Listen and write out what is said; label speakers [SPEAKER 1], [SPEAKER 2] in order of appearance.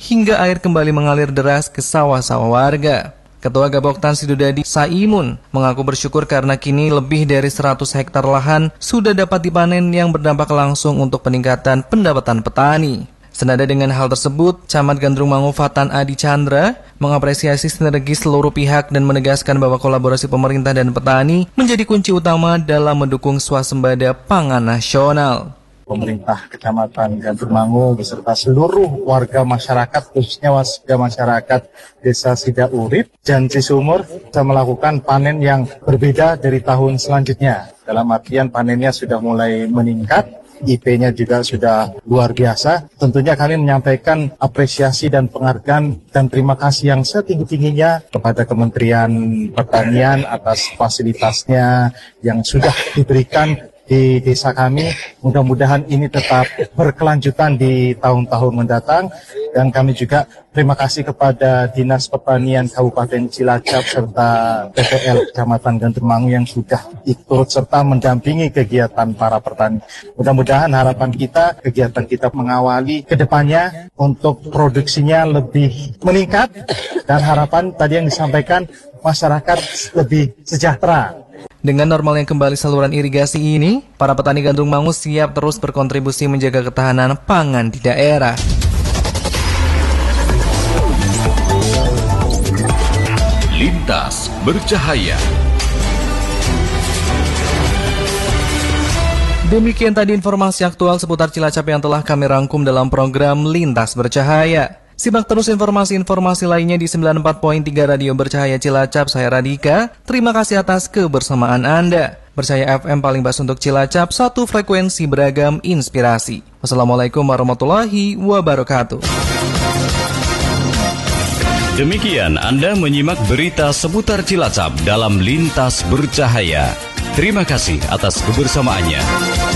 [SPEAKER 1] hingga air kembali mengalir deras ke sawah-sawah warga. Ketua Gaboktan Sidodadi Saimun mengaku bersyukur karena kini lebih dari 100 hektar lahan sudah dapat dipanen yang berdampak langsung untuk peningkatan pendapatan petani. Senada dengan hal tersebut, Camat Gandrung Mangu Fatan Adi Chandra mengapresiasi sinergi seluruh pihak dan menegaskan bahwa kolaborasi pemerintah dan petani menjadi kunci utama dalam mendukung swasembada pangan nasional.
[SPEAKER 2] Pemerintah Kecamatan Gandrung Mangu beserta seluruh warga masyarakat, khususnya warga masyarakat Desa Sidak Urip dan Cisumur, bisa melakukan panen yang berbeda dari tahun selanjutnya. Dalam artian panennya sudah mulai meningkat, IP-nya juga sudah luar biasa. Tentunya kami menyampaikan apresiasi dan penghargaan dan terima kasih yang setinggi-tingginya kepada Kementerian Pertanian atas fasilitasnya yang sudah diberikan di desa kami. Mudah-mudahan ini tetap berkelanjutan di tahun-tahun mendatang. Dan kami juga terima kasih kepada Dinas Pertanian Kabupaten Cilacap serta PPL Kecamatan Gandrung Mangu yang sudah ikut serta mendampingi kegiatan para petani. Mudah-mudahan harapan kita, kegiatan kita mengawali ke depannya untuk produksinya lebih meningkat dan harapan tadi yang disampaikan masyarakat lebih sejahtera.
[SPEAKER 1] Dengan normalnya kembali saluran irigasi ini, para petani Gandrung Mangu siap terus berkontribusi menjaga ketahanan pangan di daerah.
[SPEAKER 3] Lintas Bercahaya.
[SPEAKER 1] Demikian tadi informasi aktual seputar Cilacap yang telah kami rangkum dalam program Lintas Bercahaya. Simak terus informasi-informasi lainnya di 94.3 Radio Bercahaya Cilacap. Saya Radika. Terima kasih atas kebersamaan Anda. Bercahaya FM paling bas untuk Cilacap, satu frekuensi beragam inspirasi. Wassalamualaikum warahmatullahi wabarakatuh.
[SPEAKER 3] Demikian Anda menyimak berita seputar Cilacap dalam Lintas Bercahaya. Terima kasih atas kebersamaannya.